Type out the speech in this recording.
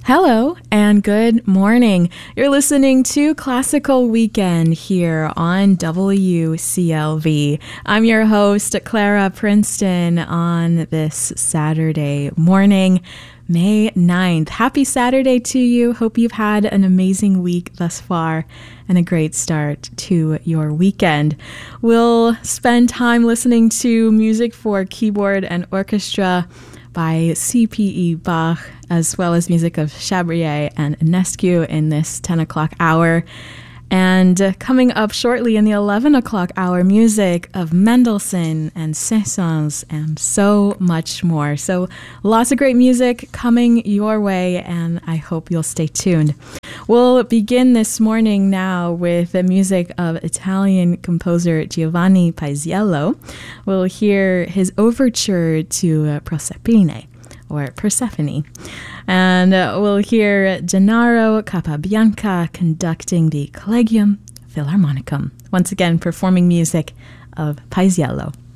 Hello and good morning. You're listening to Classical Weekend here on WCLV. I'm your host, Clara Princeton, on this Saturday morning, May 9th. Happy Saturday to you. Hope you've had an amazing week thus far and a great start to your weekend. We'll spend time listening to music for keyboard and orchestra by C.P.E. Bach, as well as music of Chabrier and Enescu in this 10 o'clock hour. And coming up shortly in the 11 o'clock hour, music of Mendelssohn and Saint-Saëns and so much more. So lots of great music coming your way, and I hope you'll stay tuned. We'll begin this morning now with the music of Italian composer Giovanni Paisiello. We'll hear his overture to Proserpine, or Persephone. And we'll hear Gennaro Capabianca conducting the Collegium Philharmonicum. Once again, performing music of Paisiello.